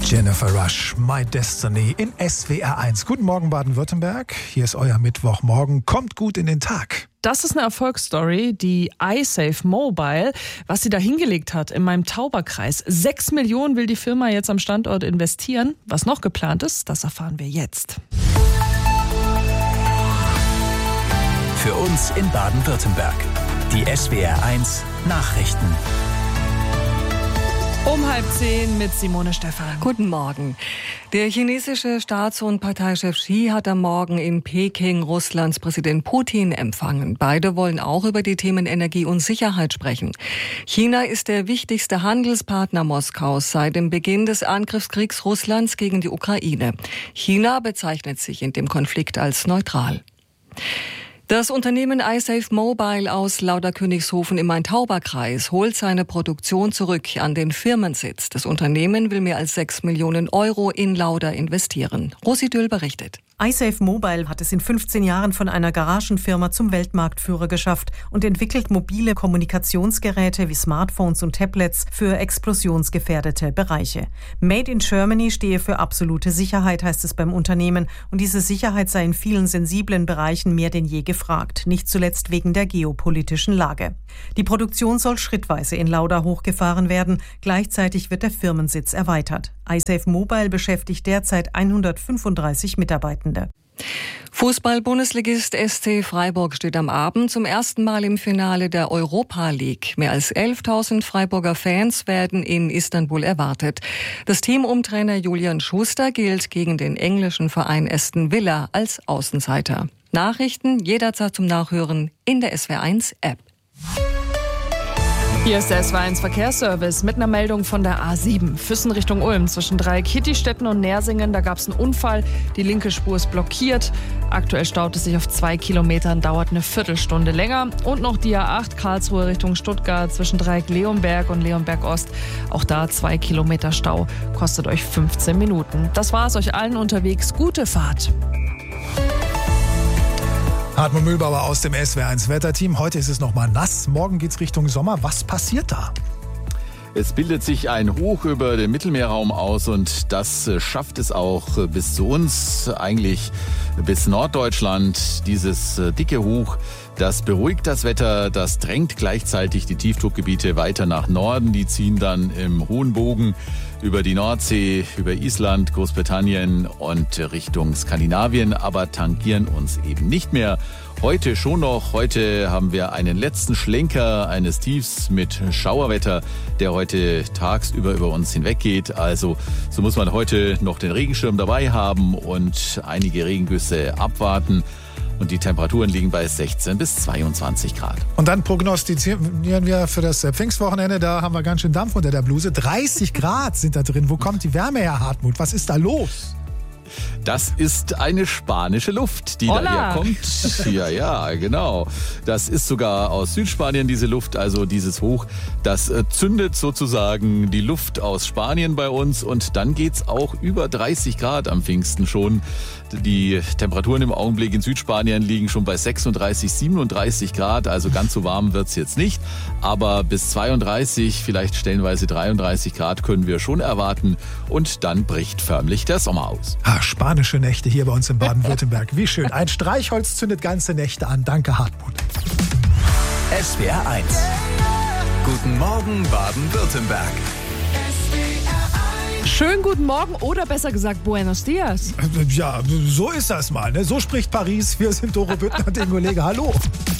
Jennifer Rush, My Destiny in SWR1. Guten Morgen Baden-Württemberg, hier ist euer Mittwochmorgen. Kommt gut in den Tag. Das ist eine Erfolgsstory, die iSafe Mobile, was sie da hingelegt hat in meinem Tauberkreis. 6 Millionen will die Firma jetzt am Standort investieren. Was noch geplant ist, das erfahren wir jetzt. Für uns in Baden-Württemberg. Die SWR1 Nachrichten. Um 9:30 mit Simone Stephan. Guten Morgen. Der chinesische Staats- und Parteichef Xi hat am Morgen in Peking Russlands Präsident Putin empfangen. Beide wollen auch über die Themen Energie und Sicherheit sprechen. China ist der wichtigste Handelspartner Moskaus seit dem Beginn des Angriffskriegs Russlands gegen die Ukraine. China bezeichnet sich in dem Konflikt als neutral. Das Unternehmen iSafe Mobile aus Lauderkönigshofen im Main-Tauber-Kreis holt seine Produktion zurück an den Firmensitz. Das Unternehmen will mehr als 6 Millionen Euro in Lauder investieren. Rosi Düll berichtet. iSafe Mobile hat es in 15 Jahren von einer Garagenfirma zum Weltmarktführer geschafft und entwickelt mobile Kommunikationsgeräte wie Smartphones und Tablets für explosionsgefährdete Bereiche. Made in Germany stehe für absolute Sicherheit, heißt es beim Unternehmen. Und diese Sicherheit sei in vielen sensiblen Bereichen mehr denn je gefragt, nicht zuletzt wegen der geopolitischen Lage. Die Produktion soll schrittweise in Lauda hochgefahren werden. Gleichzeitig wird der Firmensitz erweitert. iSafe Mobile beschäftigt derzeit 135 Mitarbeitende. Fußball-Bundesligist SC Freiburg steht am Abend zum ersten Mal im Finale der Europa League. Mehr als 11.000 Freiburger Fans werden in Istanbul erwartet. Das Team um Trainer Julian Schuster gilt gegen den englischen Verein Aston Villa als Außenseiter. Nachrichten jederzeit zum Nachhören in der SWR1-App. Hier ist der SWR1 Verkehrsservice mit einer Meldung von der A7. Füssen Richtung Ulm zwischen Dreieck-Hittistetten und Nersingen. Da gab es einen Unfall. Die linke Spur ist blockiert. Aktuell staut es sich auf 2 Kilometern, dauert eine Viertelstunde länger. Und noch die A8 Karlsruhe Richtung Stuttgart zwischen Dreieck-Leonberg und Leonberg-Ost. Auch da 2 Kilometer Stau. Kostet euch 15 Minuten. Das war's, euch allen unterwegs. Gute Fahrt. Hartmut Mühlbauer aus dem SWR1 Wetterteam. Heute ist es nochmal nass. Morgen geht's Richtung Sommer. Was passiert da? Es bildet sich ein Hoch über den Mittelmeerraum aus und das schafft es auch bis zu uns, eigentlich bis Norddeutschland. Dieses dicke Hoch, das beruhigt das Wetter, das drängt gleichzeitig die Tiefdruckgebiete weiter nach Norden. Die ziehen dann im hohen Bogen über die Nordsee, über Island, Großbritannien und Richtung Skandinavien, aber tangieren uns eben nicht mehr. Heute schon noch. Heute haben wir einen letzten Schlenker eines Tiefs mit Schauerwetter, der heute tagsüber über uns hinweggeht. Also so muss man heute noch den Regenschirm dabei haben und einige Regengüsse abwarten. Und die Temperaturen liegen bei 16 bis 22 Grad. Und dann prognostizieren wir für das Pfingstwochenende, da haben wir ganz schön Dampf unter der Bluse. 30 Grad sind da drin. Wo kommt die Wärme her, Hartmut? Was ist da los? Das ist eine spanische Luft, die daher kommt. Ja, genau. Das ist sogar aus Südspanien, diese Luft, also dieses Hoch. Das zündet sozusagen die Luft aus Spanien bei uns und dann geht's auch über 30 Grad am Pfingsten schon. Die Temperaturen im Augenblick in Südspanien liegen schon bei 36, 37 Grad, also ganz so warm wird's jetzt nicht. Aber bis 32, vielleicht stellenweise 33 Grad können wir schon erwarten und dann bricht förmlich der Sommer aus. Spanische Nächte hier bei uns in Baden-Württemberg. Wie schön. Ein Streichholz zündet ganze Nächte an. Danke, Hartmut. SWR1. Guten Morgen, Baden-Württemberg. Schönen guten Morgen oder besser gesagt Buenos Dias. Ja, so ist das mal. Ne? So spricht Paris. Wir sind Doro Büttner und Ingo Leger. Hallo.